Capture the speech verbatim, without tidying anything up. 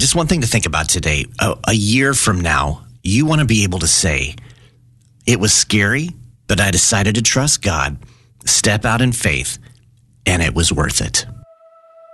just one thing to think about today. A, a year from now, you want to be able to say, it was scary, but I decided to trust God, step out in faith, and it was worth it.